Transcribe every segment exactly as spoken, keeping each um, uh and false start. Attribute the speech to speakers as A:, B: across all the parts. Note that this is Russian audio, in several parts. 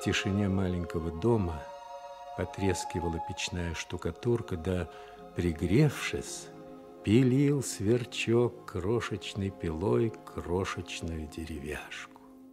A: тишине маленького дома потрескивала печная штукатурка, да, пригревшись, пилил сверчок крошечной пилой крошечную деревяшку.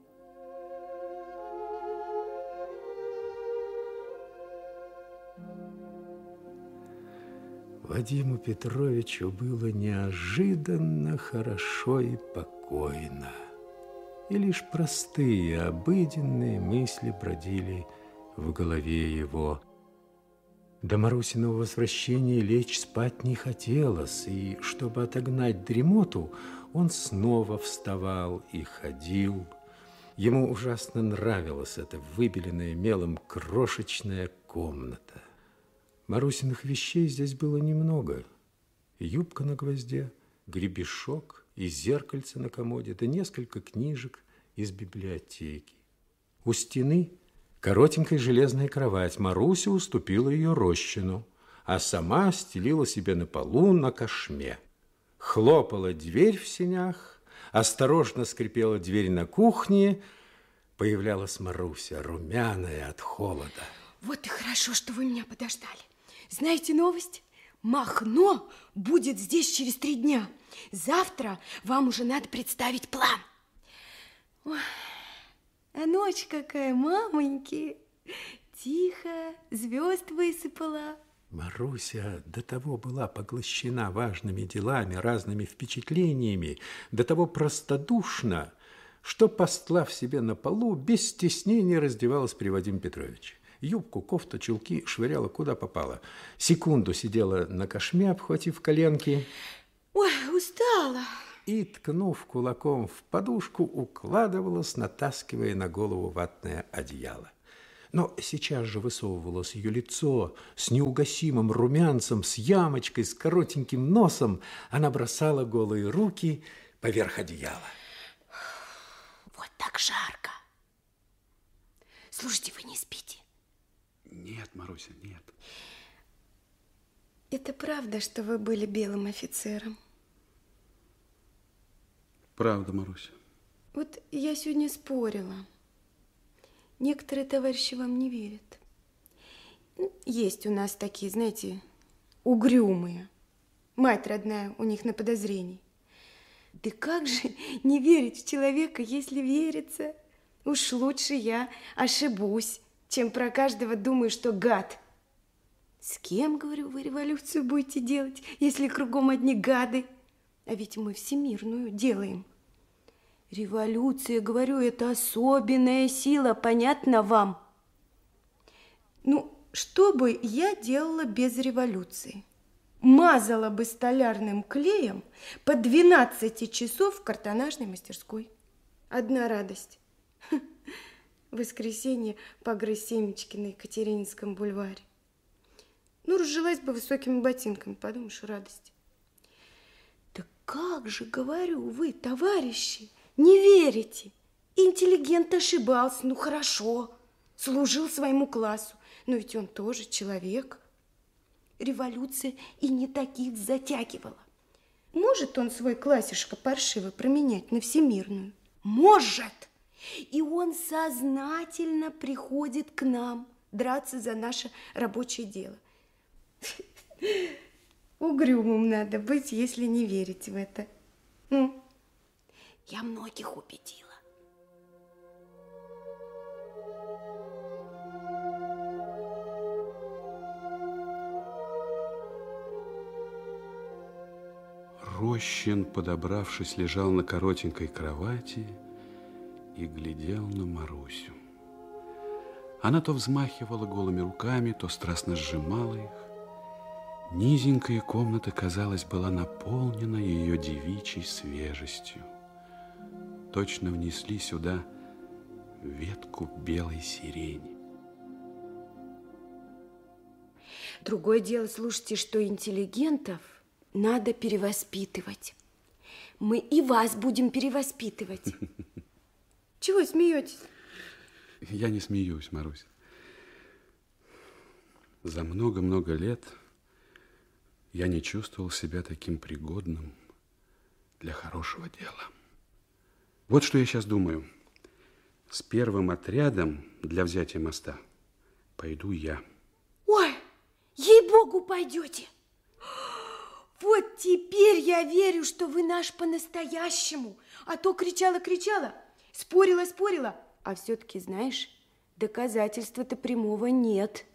A: Вадиму Петровичу было неожиданно хорошо и покойно. И лишь простые, обыденные мысли бродили в голове его. До Марусиного возвращения лечь спать не хотелось, и, чтобы отогнать дремоту, он снова вставал и ходил. Ему ужасно нравилась эта выбеленная мелом крошечная комната. Марусиных вещей здесь было немного. Юбка на гвозде, гребешок и зеркальце на комоде, да несколько книжек из библиотеки. У стены коротенькая железная кровать. Маруся уступила ее Рощину, а сама стелила себе на полу на кошме. Хлопала дверь в сенях, осторожно скрипела дверь на кухне. Появлялась Маруся, румяная от холода.
B: Вот и хорошо, что вы меня подождали. Знаете новость? Махно будет здесь через три дня. Завтра вам уже надо представить план. Ой, а ночь какая, мамоньки. Тихо, звезд высыпала.
A: Маруся до того была поглощена важными делами, разными впечатлениями, до того простодушна, что, постлав себе на полу, без стеснения раздевалась при Вадиме Петровиче. Юбку, кофту, чулки швыряла куда попало. Секунду сидела на кошме, обхватив коленки.
B: Ой, устала.
A: И, ткнув кулаком в подушку, укладывалась, натаскивая на голову ватное одеяло. Но сейчас же высовывалось ее лицо с неугасимым румянцем, с ямочкой, с коротеньким носом. Она бросала голые руки поверх одеяла.
B: Вот так жарко. Слушайте, вы не спите?
C: Нет, Маруся, нет.
B: Это правда, что вы были белым офицером?
C: Правда, Маруся.
B: Вот я сегодня спорила. Некоторые товарищи вам не верят. Есть у нас такие, знаете, угрюмые. Мать родная у них на подозрении. Да как же не верить в человека, если верится? Уж лучше я ошибусь, чем про каждого думаю, что гад. С кем, говорю, вы революцию будете делать, если кругом одни гады? А ведь мы всемирную делаем. Революция, говорю, это особенная сила, понятно вам? Ну, что бы я делала без революции? Мазала бы столярным клеем по двенадцать часов в картонажной мастерской. Одна радость. В воскресенье погрызть семечки на Екатерининском бульваре. Ну, разжилась бы высокими ботинками, подумаешь, радость. Да как же, говорю, вы, товарищи, не верите? Интеллигент ошибался, ну хорошо, служил своему классу, но ведь он тоже человек. Революция и не таких затягивала. Может он свой классишко паршивый променять на всемирную? Может! И он сознательно приходит к нам драться за наше рабочее дело. Угрюмым надо быть, если не верить в это. Ну, я многих убедила.
C: Рощин, подобравшись, лежал на коротенькой кровати и глядел на Марусю. Она то взмахивала голыми руками, то страстно сжимала их. Низенькая комната, казалось, была наполнена ее девичьей свежестью. Точно внесли сюда ветку белой сирени.
B: Другое дело, слушайте, что интеллигентов надо перевоспитывать. Мы и вас будем перевоспитывать. Чего смеетесь?
C: Я не смеюсь, Марусь. За много-много лет я не чувствовал себя таким пригодным для хорошего дела. Вот что я сейчас думаю. С первым отрядом для взятия моста. Пойду я.
B: Ой, ей-богу, пойдете. Вот теперь я верю, что вы наш по-настоящему. А то кричала-кричала, спорила-спорила. А все-таки, знаешь, доказательства-то прямого нет.